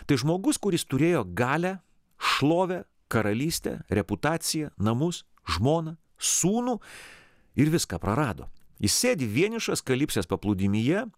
Tai žmogus, kuris turėjo galią, šlovę, karalystę, reputaciją, namus, žmoną, sūnų ir viską prarado. Jis sėdi vienišas Kalipsės paplūdimyje